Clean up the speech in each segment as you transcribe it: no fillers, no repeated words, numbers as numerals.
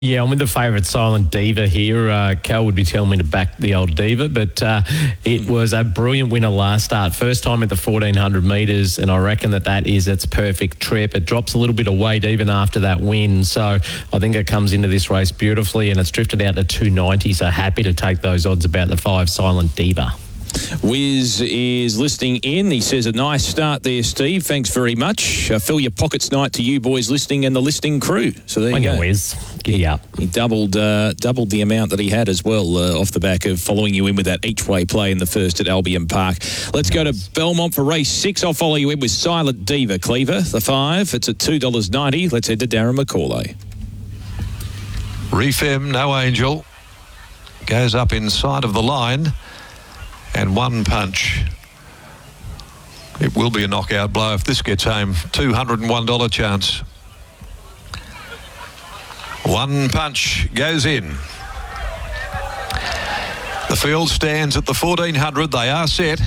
Yeah, I'm with the favourite Silent Diva here. Cal would be telling me to back the old Diva, but it was a brilliant winner last start. First time at the 1,400 metres, and I reckon that is its perfect trip. It drops a little bit of weight even after that win, so I think it comes into this race beautifully, and it's drifted out to 290, so happy to take those odds about the 5 Silent Diva. Wiz is listening in. He says, a nice start there, Steve. Thanks very much. Fill your pockets night to you boys listening and the listening crew. So there you go. Wiz. Giddy up. He doubled the amount that he had as well off the back of following you in with that each-way play in the first at Albion Park. Let's go to Belmont for race 6. I'll follow you in with Silent Diva, Cleaver. The 5, it's at $2.90. Let's head to Darren McCauley. Refem, No Angel, goes up inside of the line. And One Punch. It will be a knockout blow if this gets home. $201 chance. One Punch goes in. The field stands at the 1,400. They are set.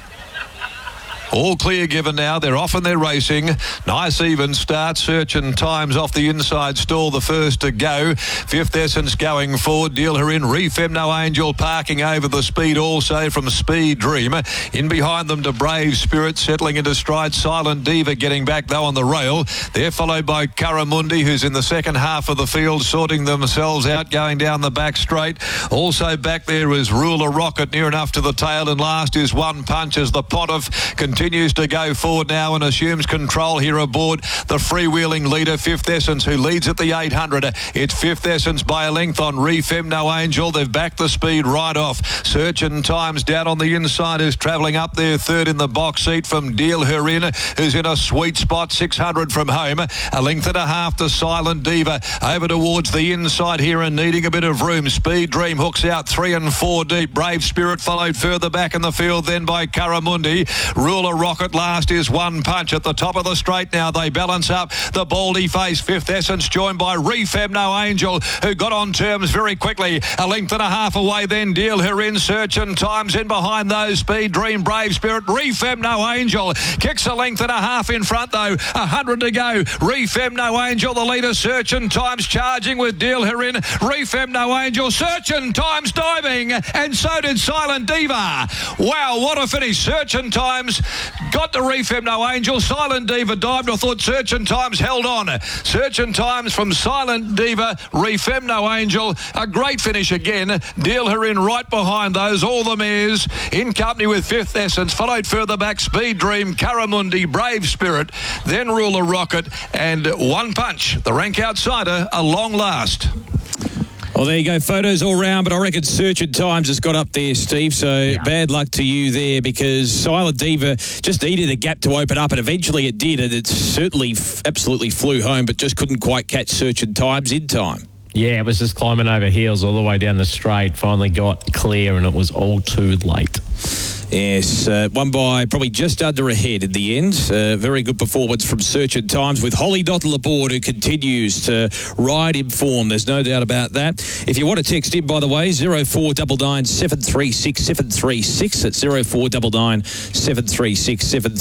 All clear given now. They're off and they're racing. Nice even start. Search and Times off the inside stall, the first to go. Fifth Essence going forward. Deal her in. Refem No Angel parking over the speed also from Speed Dream. In behind them to Brave Spirit settling into stride. Silent Diva getting back though on the rail. They're followed by Curramundi, who's in the second half of the field sorting themselves out going down the back straight. Also back there is Ruler Rocket near enough to the tail, and last is One Punch as the Pontiff continues to go forward now and assumes control here aboard the freewheeling leader, Fifth Essence, who leads at the 800. It's Fifth Essence by a length on Refem No Angel. They've backed the speed right off. Search and Times down on the inside is travelling up there third in the box seat from Deal Her In, who's in a sweet spot, 600 from home. A length and a half to Silent Diva. Over towards the inside here and needing a bit of room. Speed Dream hooks out 3 and 4 deep. Brave Spirit followed further back in the field then by Curramundi. Ruler Rocket last is One Punch at the top of the straight now. They balance up the baldy face. Fifth Essence joined by Refem No Angel, who got on terms very quickly. A length and a half away then Deal Her In. Search and Times in behind those. Speed Dream, Brave Spirit, Refem No Angel kicks a length and a half in front though. 100 to go. Refem No Angel the leader. Search and Times charging with Deal Her In. Refem No Angel, Search and Times diving, and so did Silent Diva. Wow, what a finish. Search and Times got to Refem No Angel. Silent Diva dived. I thought Search and Times held on. Search and Times from Silent Diva, Refem No Angel. A great finish again. Deal Her In right behind those. All the mares in company with Fifth Essence. Followed further back Speed Dream, Curramundi, Brave Spirit, then Ruler Rocket, and One Punch. The rank outsider, a long last. Well, there you go. Photos all round, but I reckon Search and Times has got up there, Steve. So bad luck to you there, because Silent Diva just needed a gap to open up, and eventually it did, and it certainly absolutely flew home, but just couldn't quite catch Search and Times in time. Yeah, it was just climbing over heels all the way down the straight. Finally got clear, and it was all too late. Yes, won by probably just under a head in the end. Very good performance from Search and Times with Holly Dottle aboard, who continues to ride in form. There's no doubt about that. If you want to text in, by the way, 0499 736 736. That's 0499 736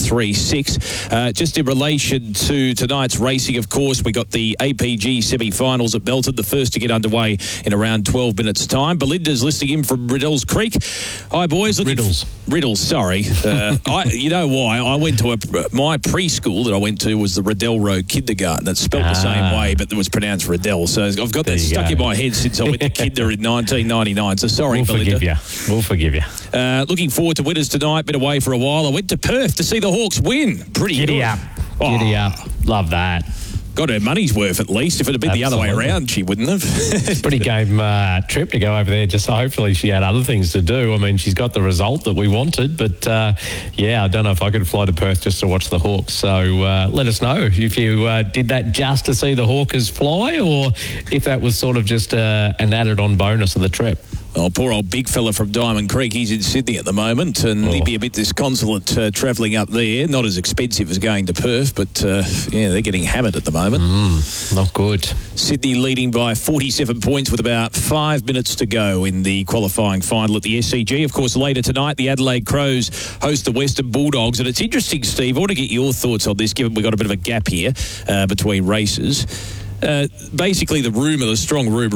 736. Just in relation to tonight's racing, of course, we got the APG semi-finals at Melton, the first to get underway in around 12 minutes' time. Belinda's listening in from Riddles Creek. Hi, boys. Riddles, sorry. You know why? I went to my preschool that I went to was the Riddell Road Kindergarten. That's spelled the same way, but it was pronounced Riddell. So I've got that stuck in my head since I went to kinder in 1999. So sorry, Belinda. We'll forgive you. Looking forward to winners tonight. Been away for a while. I went to Perth to see the Hawks win. Pretty good. Giddy up. Love that. Got her money's worth at least. If it had been the other way around, she wouldn't have. It's a pretty game trip to go over there. Just hopefully she had other things to do. I mean, she's got the result that we wanted, but I don't know if I could fly to Perth just to watch the Hawks. So let us know if you did that just to see the Hawkers fly, or if that was sort of just an added-on bonus of the trip. Oh, poor old big fella from Diamond Creek. He's in Sydney at the moment, and he'd be a bit disconsolate travelling up there. Not as expensive as going to Perth, but they're getting hammered at the moment. Not good. Sydney leading by 47 points with about 5 minutes to go in the qualifying final at the SCG. Of course, later tonight, the Adelaide Crows host the Western Bulldogs. And it's interesting, Steve, I want to get your thoughts on this, given we've got a bit of a gap here between races. basically the strong rumour